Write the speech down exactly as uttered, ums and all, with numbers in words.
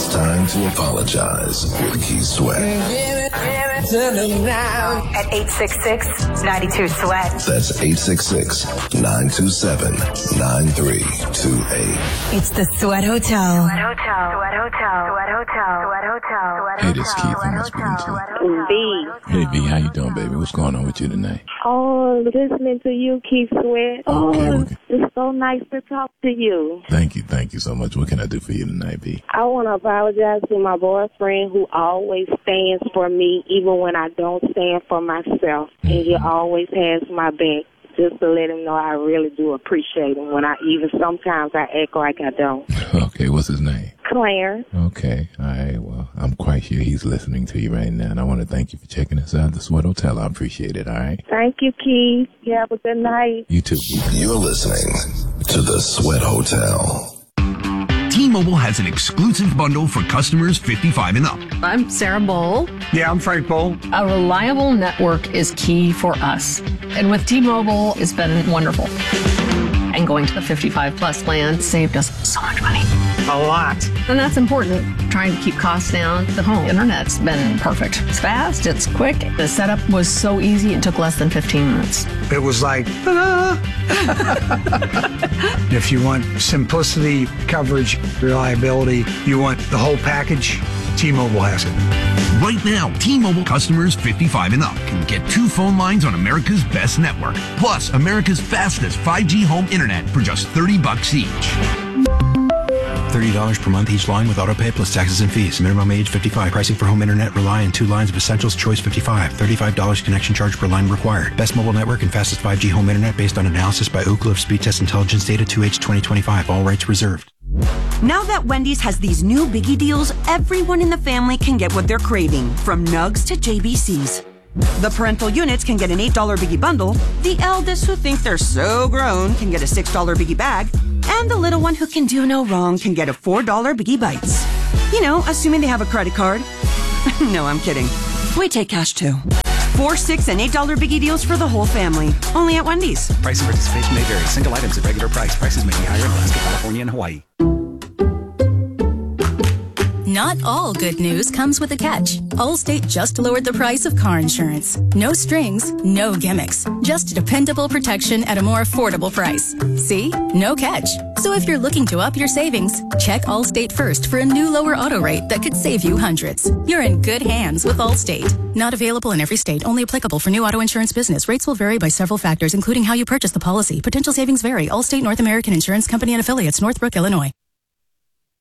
It's time to apologize with Keith Sweat. At eight six six, nine two, SWEAT. That's eight six six, nine two seven, nine three two eight. It's the Sweat Hotel. Sweat Hotel. Sweat Hotel. Sweat Hotel. Sweat Hotel. Hey, this is Keith. I'm speaking to. B. Hey, B, how you doing, baby? What's going on with you tonight? Oh, listening to you, Keith Sweat. Oh, Okay, okay. It's so nice to talk to you. Thank you, thank you so much. What can I do for you tonight, B? I want to apologize to my boyfriend who always stands for me even when I don't stand for myself. Mm-hmm. And he always has my back. Just to let him know I really do appreciate him when I even sometimes I act like I don't. Okay, what's his name? Clarence. Okay, all right. Well, I'm quite sure he's listening to you right now, and I want to thank you for checking us out at the Sweat Hotel. I appreciate it, all right? Thank you, Keith. You have a good night. You too. You're listening to the Sweat Hotel. T-Mobile has an exclusive bundle for customers fifty-five and up. I'm Sarah Bowl. Yeah, I'm Frank Bowl. A reliable network is key for us. And with T-Mobile, it's been wonderful. And going to the fifty-five plus plan saved us so much money. A lot. And that's important. Trying to keep costs down. The home internet's been perfect. It's fast, it's quick. The setup was so easy, it took less than fifteen minutes. It was like, ta-da! If you want simplicity, coverage, reliability, you want the whole package, T-Mobile has it. Right now, T-Mobile customers fifty-five and up can get two phone lines on America's best network, plus America's fastest five G home internet for just thirty bucks each. thirty dollars per month each line with autopay plus taxes and fees. Minimum age fifty-five. Pricing for home internet rely on two lines of Essentials Choice fifty-five. thirty-five dollars connection charge per line required. Best mobile network and fastest five G home internet based on analysis by Ookla of Speed Test Intelligence Data two H twenty twenty-five. All rights reserved. Now that Wendy's has these new biggie deals, everyone in the family can get what they're craving, from nugs to J B Cs. The parental units can get an eight dollar biggie bundle, the eldest who think they're so grown can get a six dollar biggie bag, and the little one who can do no wrong can get a four dollar biggie bites. You know, assuming they have a credit card. No, I'm kidding. We take cash too. Four, six, and eight dollar biggie deals for the whole family. Only at Wendy's. Price and participation may vary. Single items at regular price. Prices may be higher in Alaska, California, and Hawaii. Not all good news comes with a catch. Allstate just lowered the price of car insurance. No strings, no gimmicks. Just dependable protection at a more affordable price. See? No catch. So if you're looking to up your savings, check Allstate first for a new lower auto rate that could save you hundreds. You're in good hands with Allstate. Not available in every state. Only applicable for new auto insurance business. Rates will vary by several factors, including how you purchase the policy. Potential savings vary. Allstate North American Insurance Company and affiliates, Northbrook, Illinois.